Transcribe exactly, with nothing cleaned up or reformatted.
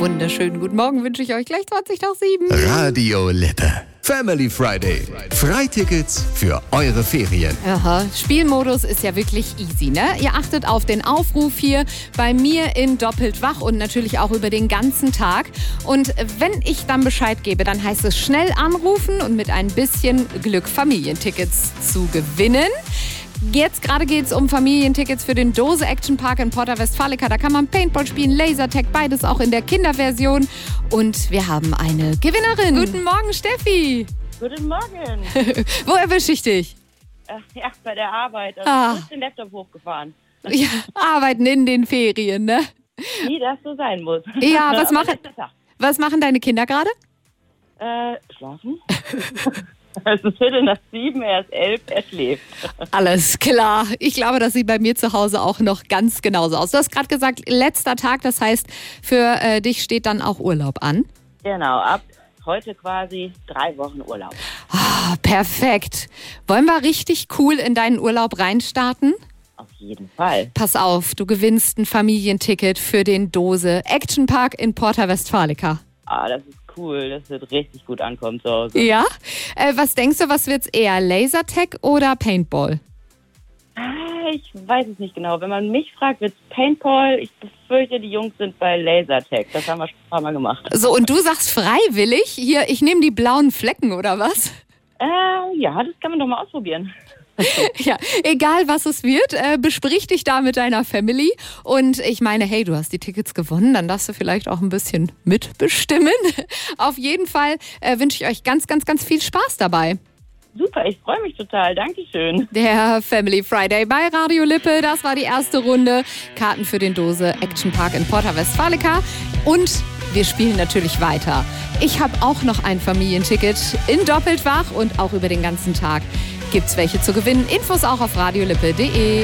wunderschönen guten Morgen wünsche ich euch gleich zwanzig nach sieben. Radio Lippe. Family Friday. Freitickets für eure Ferien. Aha, Spielmodus ist ja wirklich easy, ne? Ihr achtet auf den Aufruf hier bei mir in Doppelt wach und natürlich auch über den ganzen Tag. Und wenn ich dann Bescheid gebe, dann heißt es schnell anrufen und mit ein bisschen Glück Familientickets zu gewinnen. Jetzt gerade geht es um Familientickets für den Dose Action Park in Porta Westfalica. Da kann man Paintball spielen, Lasertag, beides auch in der Kinderversion. Und wir haben eine Gewinnerin. Guten Morgen, Steffi. Guten Morgen. Wo erwische ich dich? Äh, ja, bei der Arbeit. Also Ah. ich bin den Laptop hochgefahren. Ja, arbeiten in den Ferien, ne? Wie das so sein muss. Ja, was Aber machen, letzter Tag. was machen deine Kinder gerade? Äh, schlafen? Es ist Viertel nach sieben, er ist elf, er schläft. Alles klar. Ich glaube, das sieht bei mir zu Hause auch noch ganz genauso aus. Du hast gerade gesagt, letzter Tag, das heißt, für äh, dich steht dann auch Urlaub an. Genau, ab heute quasi drei Wochen Urlaub. Ah, perfekt. Wollen wir richtig cool in deinen Urlaub reinstarten? Auf jeden Fall. Pass auf, du gewinnst ein Familienticket für den Dose Action Park in Porta Westfalica. Ah, das ist cool, das wird richtig gut ankommen zu Hause. Ja? Äh, was denkst du, was wird's eher, Lasertag oder Paintball? Ah, ich weiß es nicht genau. Wenn man mich fragt, wird es Paintball. Ich befürchte, die Jungs sind bei Lasertag. Das haben wir schon ein paar Mal gemacht. So, und du sagst freiwillig, hier, ich nehme die blauen Flecken, oder was? Äh, ja, das kann man doch mal ausprobieren. Ja, egal was es wird, äh, besprich dich da mit deiner Family. Und ich meine, hey, du hast die Tickets gewonnen, dann darfst du vielleicht auch ein bisschen mitbestimmen. Auf jeden Fall äh, wünsche ich euch ganz, ganz, ganz viel Spaß dabei. Super, ich freue mich total. Dankeschön. Der Family Friday bei Radio Lippe, das war die erste Runde. Karten für den Dose Action Park in Porta Westfalica. Und wir spielen natürlich weiter. Ich habe auch noch ein Familienticket in Doppelt wach und auch über den ganzen Tag gibt's welche zu gewinnen. Infos auch auf radiolippe punkt de.